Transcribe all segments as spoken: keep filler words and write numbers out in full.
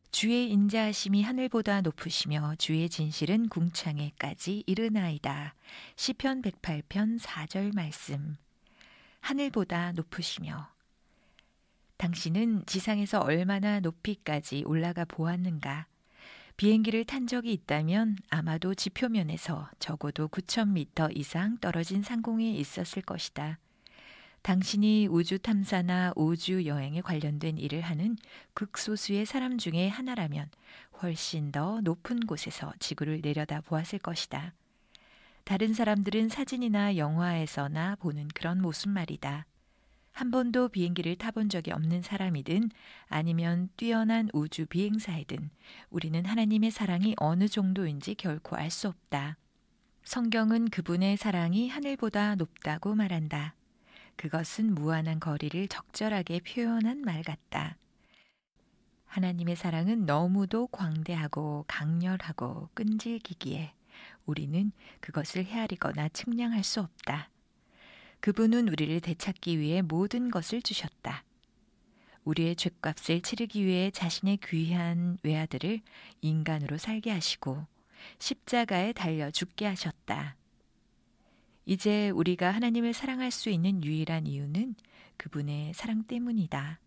주의 인자하심이 하늘보다 높으시며 주의 진실은 궁창에까지 이르나이다. 시편 백팔 편 사 절 말씀. 하늘보다 높으시며. 당신은 지상에서 얼마나 높이까지 올라가 보았는가? 비행기를 탄 적이 있다면 아마도 지표면에서 적어도 구천 미터 이상 떨어진 상공에 있었을 것이다. 당신이 우주 탐사나 우주 여행에 관련된 일을 하는 극소수의 사람 중에 하나라면 훨씬 더 높은 곳에서 지구를 내려다 보았을 것이다. 다른 사람들은 사진이나 영화에서나 보는 그런 모습 말이다. 한 번도 비행기를 타본 적이 없는 사람이든 아니면 뛰어난 우주 비행사이든 우리는 하나님의 사랑이 어느 정도인지 결코 알 수 없다. 성경은 그분의 사랑이 하늘보다 높다고 말한다. 그것은 무한한 거리를 적절하게 표현한 말 같다. 하나님의 사랑은 너무도 광대하고 강렬하고 끈질기기에 우리는 그것을 헤아리거나 측량할 수 없다. 그분은 우리를 되찾기 위해 모든 것을 주셨다. 우리의 죗값을 치르기 위해 자신의 귀한 외아들을 인간으로 살게 하시고 십자가에 달려 죽게 하셨다. 이제 우리가 하나님을 사랑할 수 있는 유일한 이유는 그분의 사랑 때문이다.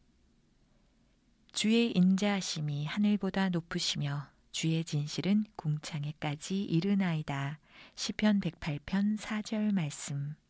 주의 인자하심이 하늘보다 높으시며 주의 진실은 궁창에까지 이르나이다. 시편 백팔 편 사 절 말씀.